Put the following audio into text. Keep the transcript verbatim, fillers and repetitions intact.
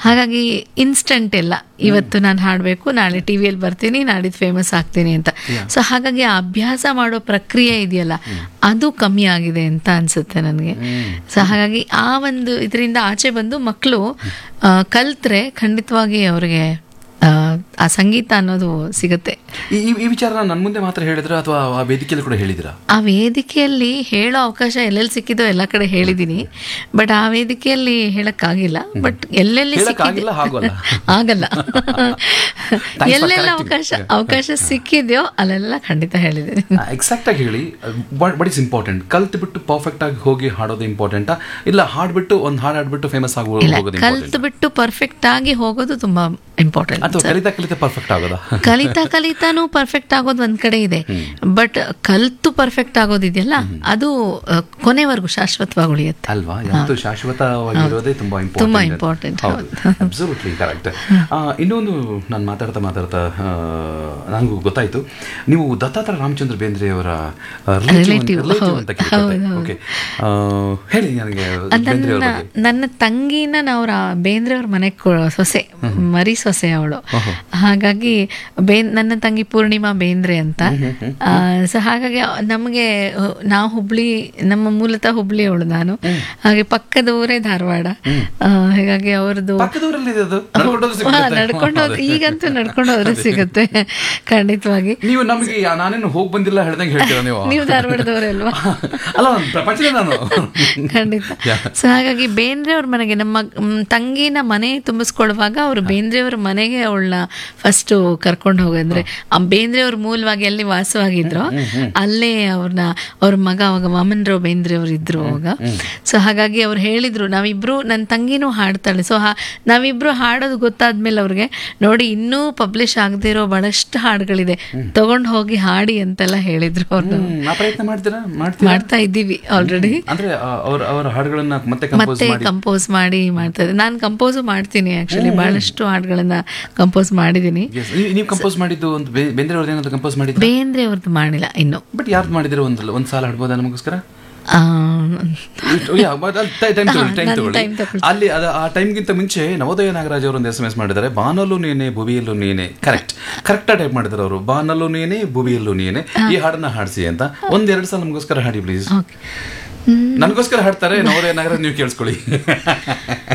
ಹಾಗಾಗಿ ಇನ್ಸ್ಟಂಟ್ ಎಲ್ಲ ಇವತ್ತು ನಾನು ಹಾಡಬೇಕು, ನಾಳೆ ಟಿ ವಿಯಲ್ಲಿ ಬರ್ತೀನಿ, ನಾಡಿದ್ದು ಫೇಮಸ್ ಆಗ್ತೀನಿ ಅಂತ. ಸೊ ಹಾಗಾಗಿ ಆ ಅಭ್ಯಾಸ ಮಾಡೋ ಪ್ರಕ್ರಿಯೆ ಇದೆಯಲ್ಲ ಅದು ಕಮ್ಮಿ ಆಗಿದೆ ಅಂತ ಅನ್ಸುತ್ತೆ ನನಗೆ. ಸೊ ಹಾಗಾಗಿ ಆ ಒಂದು ಇದರಿಂದ ಆಚೆ ಬಂದು ಮಕ್ಕಳು ಕಲ್ತ್ರೆ ಖಂಡಿತವಾಗಿ ಅವ್ರಿಗೆ ಆ ಸಂಗೀತ ಅನ್ನೋದು ಸಿಗುತ್ತೆ. ಈ ವಿಚಾರ ನನ್ನ ಮುಂದೆ ಮಾತ್ರ ಹೇಳಿದ್ರ ಅಥವಾ ಆ ವೇದಿಕೆಯಲ್ಲಿ ಕೂಡ ಹೇಳಿದಿರಾ? ಆ ವೇದಿಕೆಯಲ್ಲಿ ಹೇಳೋ ಅವಕಾಶ ಎಲ್ಲೆಲ್ಲಿ ಸಿಕ್ಕಿದೋ ಎಲ್ಲ ಕಡೆ ಹೇಳಿದ್ದೀನಿ, ಬಟ್ ಆ ವೇದಿಕೆಯಲ್ಲಿ ಹೇಳಕ್ಕಾಗಿಲ್ಲ. ಬಟ್ ಎಲ್ಲೆಲ್ಲಿ ಸಿಕ್ಕಿಲ್ಲ ಆಗಲ್ಲ, ಎಲ್ಲೆಲ್ಲ ಅವಕಾಶ ಅವಕಾಶ ಸಿಕ್ಕಿದ್ಯೋ ಅಲ್ಲೆಲ್ಲ ಖಂಡಿತ ಹೇಳಿದ್ದೀನಿ. ಎಕ್ಸಾಕ್ಟ್ ಆಗಿ ಹೇಳಿ, ಬಟ್ ಇಟ್ಸ್ ಇಂಪಾರ್ಟೆಂಟ್. ಕಲ್ತ್ ಬಿಟ್ಟು ಪರ್ಫೆಕ್ಟ್ ಆಗಿ ಹೋಗಿ ಹಾಡೋದು ಇಂಪಾರ್ಟೆಂಟಾ, ಇಲ್ಲ ಹಾಡ್ಬಿಟ್ಟು ಒಂದು ಹಾಡು ಹಾಡ್ಬಿಟ್ಟು ಫೇಮಸ್ ಆಗೋದು? ಕಲ್ತ್ ಬಿಟ್ಟು ಪರ್ಫೆಕ್ಟ್ ಆಗಿ ಹೋಗೋದು ತುಂಬಾ ಇಂಪಾರ್ಟೆಂಟ್. ಕಲಿತಾ ಕಲಿತಾ ಪರ್ಫೆಕ್ಟ್ ಆಗೋದಾ? ಕಲಿತಾ ಕಲಿತಾನು ಪರ್ಫೆಕ್ಟ್ ಆಗೋದು ಒಂದ್ ಕಡೆ ಇದೆ, ಬಟ್ ಕಲ್ತು ಪರ್ಫೆಕ್ಟ್ ಆಗೋದಿದೆಯಲ್ಲ ಅದು ಕೊನೆವರೆಗೂ ಶಾಶ್ವತವಾಗಿ ಉಳಿಯುತ್ತೆ ಅಲ್ವಾ? ಯಾವತ್ತೂ ಶಾಶ್ವತವಾಗಿರೋದೇ ತುಂಬಾ ತುಂಬಾ ಇಂಪಾರ್ಟೆಂಟ್. Absolutely correct. ಇನ್ನೊಂದು ನಾನು ಮಾತಾಡ್ತಾ ಮಾತಾಡ್ತಾ ನನಗೂ ಗೊತ್ತಾಯ್ತು, ನೀವು ದತ್ತಾತ್ರೇಯ ರಾಮಚಂದ್ರ ಬೇಂದ್ರೆ ಅವರ ರಿಲೇಟಿವ್ ಅಂತ ಕೇಳಿದೆ. ಓಕೆ, ಹೇಳಿ ನನಗೆ. ನನ್ನ ತಂಗಿನ ನಾವು ಬೇಂದ್ರೆ ಅವ್ರ ಮನೆಗೆ ಸೊಸೆ, ಮರಿ ಸೊಸೆ ಅವಳು. ಹಾಗಾಗಿ ಬೇ ನನ್ನ ತಂಗಿ ಪೂರ್ಣಿಮಾ ಬೇಂದ್ರೆ ಅಂತ. ಸೊ ಹಾಗಾಗಿ ನಮಗೆ ನಾವು ಹುಬ್ಳಿ, ನಮ್ಮ ಮೂಲತಃ ಹುಬ್ಳಿ ಅವಳು ನಾನು, ಹಾಗೆ ಪಕ್ಕದ ಊರೇ ಧಾರವಾಡ. ಹಾಗಾಗಿ ಅವ್ರದ್ದು ನಡ್ಕೊಂಡು ಹೋದ್ರೆ, ಈಗಂತೂ ನಡ್ಕೊಂಡು ಹೋದ್ರೆ ಸಿಗುತ್ತೆ ಖಂಡಿತವಾಗಿ. ನೀವು ನಮಗೆ ನಾನೇನು ಹೋಗಿ ಬಂದಿಲ್ಲ ಹೇಳ್ದಂಗೆ ಹೇಳ್ತೀರಾ ನೀವು? ನೀವು ಧಾರವಾಡದವರೇ ಅಲ್ವಾ? ಖಂಡಿತ. ಸೊ ಹಾಗಾಗಿ ಬೇಂದ್ರೆ ಅವ್ರ ಮನೆಗೆ ನಮ್ಮ ತಂಗಿನ ಮನೆ ತುಂಬಿಸ್ಕೊಳ್ಳುವಾಗ ಅವರು ಬೇಂದ್ರೆ ಅವ್ರ ಮನೆಗೆ ಅವಳನ್ನ ಫಸ್ಟ್ ಕರ್ಕೊಂಡು ಹೋಗಂದ್ರೆ, ಆ ಬೇಂದ್ರೆ ಅವ್ರ ಮೂಲವಾಗಿ ಎಲ್ಲಿ ವಾಸವಾಗಿದ್ರು ಅಲ್ಲೇ ಅವ್ರನ್ನ, ಅವ್ರ ಮಗ ಅವಾಗ ವಾಮನರಾವ್ ಬೇಂದ್ರೆ ಅವ್ರು ಇದ್ರು ಅವಾಗ. ಸೊ ಹಾಗಾಗಿ ಅವ್ರು ಹೇಳಿದ್ರು, ನಾವಿಬ್ರು, ನನ್ನ ತಂಗಿನೂ ಹಾಡ್ತಾಳೆ. ಸೊ ನಾವಿಬ್ರು ಹಾಡೋದು ಗೊತ್ತಾದ್ಮೇಲೆ ಅವ್ರಿಗೆ, ನೋಡಿ ಇನ್ನೂ ಪಬ್ಲಿಷ್ ಆಗದೆ ಇರೋ ಬಹಳಷ್ಟು ಹಾಡುಗಳಿದೆ, ತಗೊಂಡು ಹೋಗಿ ಹಾಡಿ ಅಂತೆಲ್ಲ ಹೇಳಿದ್ರು. ಅವ್ರನ್ನ ಮಾಡ್ತಾ ಇದ್ದೀವಿ ಆಲ್ರೆಡಿ. ಮತ್ತೆ ಕಂಪೋಸ್ ಮಾಡಿ ಮಾಡ್ತಾ ಇದ್ದೆ. ನಾನು ಕಂಪೋಸ್ ಮಾಡ್ತೀನಿ ಆಕ್ಚುಲಿ, ಬಹಳಷ್ಟು ಹಾಡುಗಳನ್ನ ಕಂಪೋಸ್ ಮಾಡಿದ್ದೀನಿ. ನೀವು ಕಂಪೋಸ್ ಮಾಡಿದ್ದು ಒಂದು ಬೇಂದ್ರೆ ಅವ್ರದ್ದು ಏನಾದ್ರು ಕಂಪೋಸ್ ಮಾಡಿದ್ದು? ಬೇಂದ್ರೆ ಅವ್ರದ್ದು ಮಾಡಿಲ್ಲ ಇನ್ನು. ಬಟ್ ಯಾರ್ದು ಮಾಡಿದ್ರೆ ಒಂದು ಒಂದು ಸಾಲ ಹಾಡ್ಬೋದಾ ನಮಗೋಸ್ಕರ? ಅಲ್ಲಿ ಆ ಟೈಮ್ಗಿಂತ ಮುಂಚೆ ನವೋದಯ ನಾಗರಾಜ್ ಅವರು ಒಂದು ಎಸ್ ಎಂ ಎಸ್ ಮಾಡಿದ್ದಾರೆ, ಬಾನಲ್ಲೂ ನೀನೆ ಭುವಿಯಲ್ಲೂ ನೀನೆ. ಕರೆಕ್ಟ್ ಕರೆಕ್ಟ್ ಟೈಪ್ ಮಾಡಿದ್ದಾರೆ ಅವರು, ಬಾನಲ್ಲೂ ನೀನೆ ಭುವಿಯಲ್ಲೂ ನೀನೆ, ಈ ಹಾಡನ್ನ ಹಾಡಿಸಿ ಅಂತ. ಒಂದೆರಡು ಸಲ ನಮಗೋಸ್ಕರ ಹಾಡಿ ಪ್ಲೀಸ್. ನನಗೋಸ್ಕರ ಹಾಡ್ತಾರೆ ನವೋದಯ ನಾಗರಾಜ್, ನೀವು ಕೇಳಿಸ್ಕೊಳ್ಳಿ.